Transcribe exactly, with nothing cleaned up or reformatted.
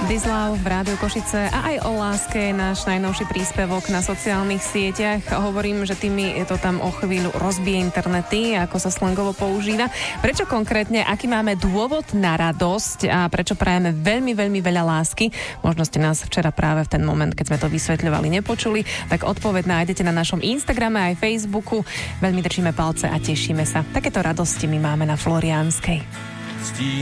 This Love v Rádiu Košice a aj o láske je náš najnovší príspevok na sociálnych sieťach. Hovorím, že tými to tam o chvíľu rozbije internety, ako sa slangovo používa. Prečo konkrétne, aký máme dôvod na radosť a prečo prajeme veľmi, veľmi veľa lásky? Možno ste nás včera práve v ten moment, keď sme to vysvetľovali, nepočuli, tak odpoveď nájdete na našom Instagrame aj Facebooku. Veľmi držíme palce a tešíme sa. Takéto radosti my máme na Floriánskej.